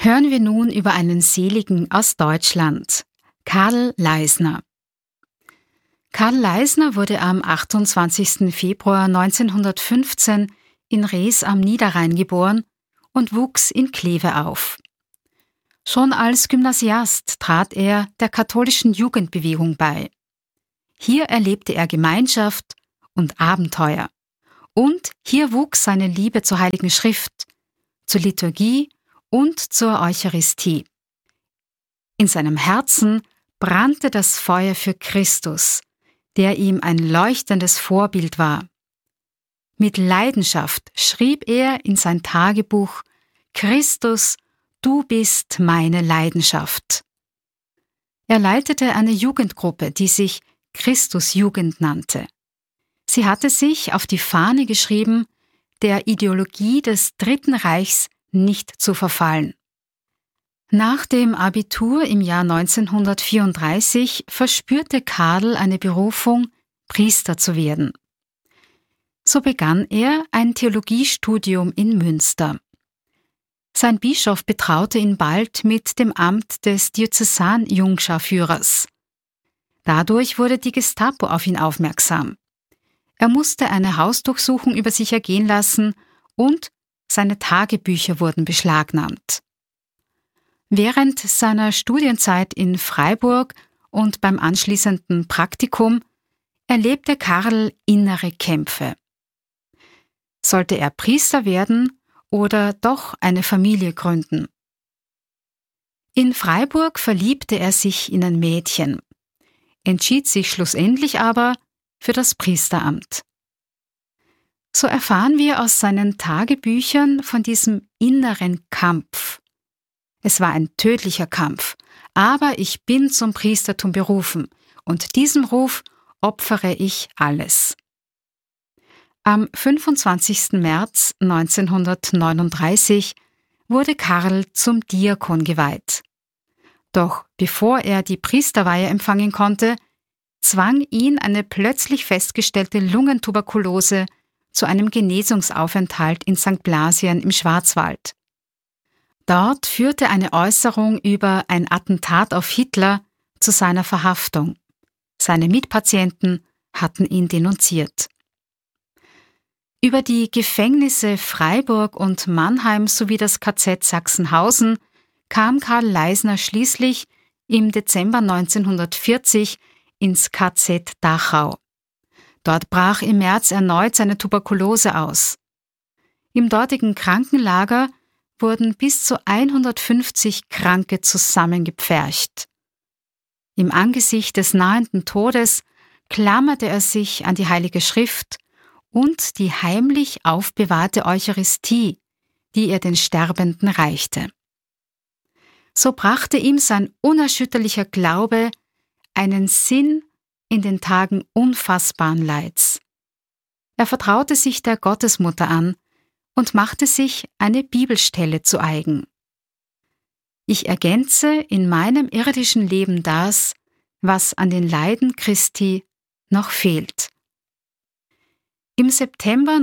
Hören wir nun über einen Seligen aus Deutschland, Karl Leisner. Karl Leisner wurde am 28. Februar 1915 in Rees am Niederrhein geboren und wuchs in Kleve auf. Schon als Gymnasiast trat er der katholischen Jugendbewegung bei. Hier erlebte er Gemeinschaft und Abenteuer. Und hier wuchs seine Liebe zur Heiligen Schrift, zur Liturgie und zur Eucharistie. In seinem Herzen brannte das Feuer für Christus, der ihm ein leuchtendes Vorbild war. Mit Leidenschaft schrieb er in sein Tagebuch: Christus, du bist meine Leidenschaft. Er leitete eine Jugendgruppe, die sich Christusjugend nannte. Sie hatte sich auf die Fahne geschrieben, der Ideologie des Dritten Reichs nicht zu verfallen. Nach dem Abitur im Jahr 1934 verspürte Karl eine Berufung, Priester zu werden. So begann er ein Theologiestudium in Münster. Sein Bischof betraute ihn bald mit dem Amt des Diözesan-Jungscharführers. Dadurch wurde die Gestapo auf ihn aufmerksam. Er musste eine Hausdurchsuchung über sich ergehen lassen und seine Tagebücher wurden beschlagnahmt. Während seiner Studienzeit in Freiburg und beim anschließenden Praktikum erlebte Karl innere Kämpfe. Sollte er Priester werden oder doch eine Familie gründen? In Freiburg verliebte er sich in ein Mädchen, entschied sich schlussendlich aber für das Priesteramt. So erfahren wir aus seinen Tagebüchern von diesem inneren Kampf. Es war ein tödlicher Kampf, aber ich bin zum Priestertum berufen und diesem Ruf opfere ich alles. Am 25. März 1939 wurde Karl zum Diakon geweiht. Doch bevor er die Priesterweihe empfangen konnte, zwang ihn eine plötzlich festgestellte Lungentuberkulose zu einem Genesungsaufenthalt in St. Blasien im Schwarzwald. Dort führte eine Äußerung über ein Attentat auf Hitler zu seiner Verhaftung. Seine Mitpatienten hatten ihn denunziert. Über die Gefängnisse Freiburg und Mannheim sowie das KZ Sachsenhausen kam Karl Leisner schließlich im Dezember 1940 ins KZ Dachau. Dort brach im März erneut seine Tuberkulose aus. Im dortigen Krankenlager wurden bis zu 150 Kranke zusammengepfercht. Im Angesicht des nahenden Todes klammerte er sich an die Heilige Schrift und die heimlich aufbewahrte Eucharistie, die er den Sterbenden reichte. So brachte ihm sein unerschütterlicher Glaube einen Sinn in den Tagen unfassbaren Leids. Er vertraute sich der Gottesmutter an und machte sich eine Bibelstelle zu eigen. Ich ergänze in meinem irdischen Leben das, was an den Leiden Christi noch fehlt. Im September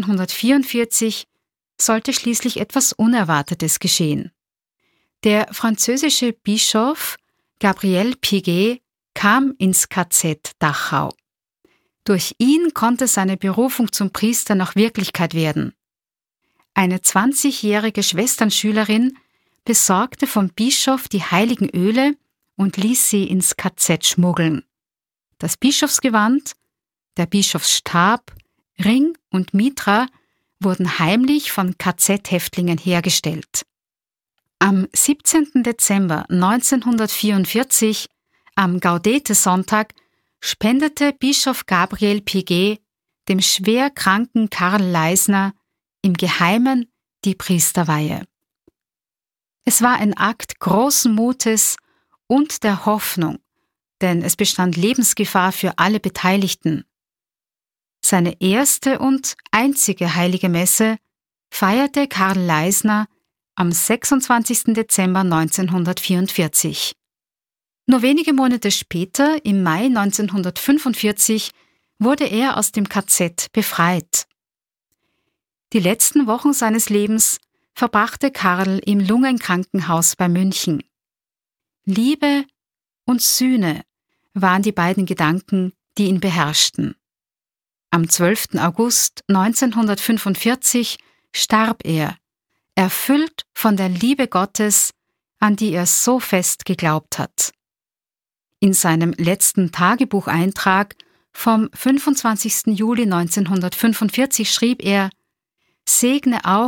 1944 sollte schließlich etwas Unerwartetes geschehen. Der französische Bischof Gabriel Piguet kam ins KZ Dachau. Durch ihn konnte seine Berufung zum Priester noch Wirklichkeit werden. Eine 20-jährige Schwesternschülerin besorgte vom Bischof die heiligen Öle und ließ sie ins KZ schmuggeln. Das Bischofsgewand, der Bischofsstab, Ring und Mitra wurden heimlich von KZ-Häftlingen hergestellt. Am 17. Dezember 1944, am Gaudete-Sonntag, spendete Bischof Gabriel Piguet dem schwer kranken Karl Leisner im Geheimen die Priesterweihe. Es war ein Akt großen Mutes und der Hoffnung, denn es bestand Lebensgefahr für alle Beteiligten. Seine erste und einzige heilige Messe feierte Karl Leisner am 26. Dezember 1944. Nur wenige Monate später, im Mai 1945, wurde er aus dem KZ befreit. Die letzten Wochen seines Lebens verbrachte Karl im Lungenkrankenhaus bei München. Liebe und Sühne waren die beiden Gedanken, die ihn beherrschten. Am 12. August 1945 starb er, erfüllt von der Liebe Gottes, an die er so fest geglaubt hat. In seinem letzten Tagebucheintrag vom 25. Juli 1945 schrieb er: Segne auch